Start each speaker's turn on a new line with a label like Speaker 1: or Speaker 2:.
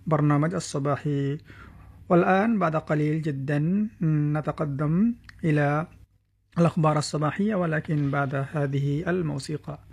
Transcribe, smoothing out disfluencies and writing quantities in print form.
Speaker 1: برنامج الصباحي. والآن بعد قليل جدا نتقدم إلى الأخبار الصباحية، ولكن بعد هذه الموسيقى.